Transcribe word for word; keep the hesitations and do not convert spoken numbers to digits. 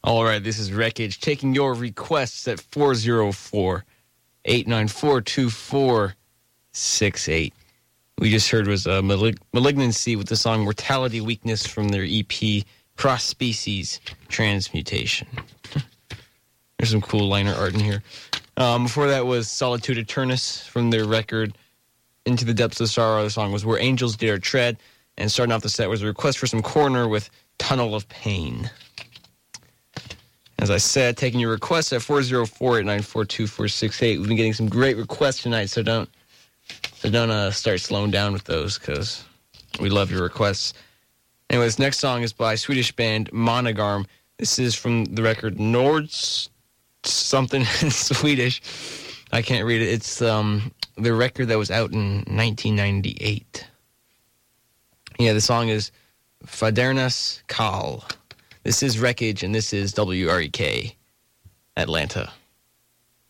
All right, this is Wreckage taking your requests at four oh four, eight nine four, two four six eight. We just heard was uh, Malig- Malignancy with the song Mortality Weakness from their E P Cross Species Transmutation. There's some cool liner art in here. Um, before that was Solitude Eternus from their record Into the Depths of Sorrow. The song was Where Angels Dare Tread. And starting off the set was a request for some Coroner with Tunnel of Pain. As I said, taking your requests at four oh four, eight nine four, two four six eight. We've been getting some great requests tonight, so don't so don't uh, start slowing down with those, because we love your requests. Anyways, next song is by Swedish band Monogarm. This is from the record Nords something in Swedish. I can't read it. It's um, the record that was out in nineteen ninety-eight. Yeah, the song is Fadernas Kal. This is Wreckage, and this is W R E K, Atlanta.